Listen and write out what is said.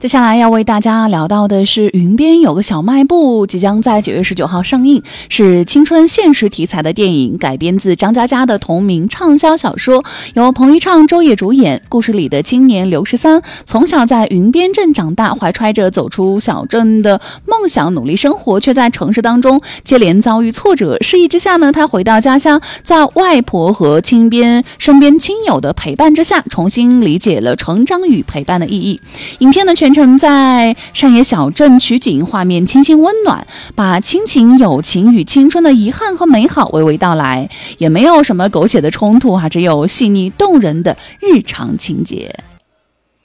接下来要为大家聊到的是云边有个小卖部即将在9月19号上映，是青春现实题材的电影，改编自张嘉佳的同名畅销小说，由彭昱畅、周也主演。故事里的青年刘13从小在云边镇长大，怀揣着走出小镇的梦想努力生活，却在城市当中接连遭遇挫折。失意之下呢，他回到家乡，在外婆和身边亲友的陪伴之下，重新理解了成长与陪伴的意义。影片呢全程在山野小镇取景，画面清新温暖，把亲情、友情与青春的遗憾和美好娓娓道来，也没有什么狗血的冲突只有细腻动人的日常情节。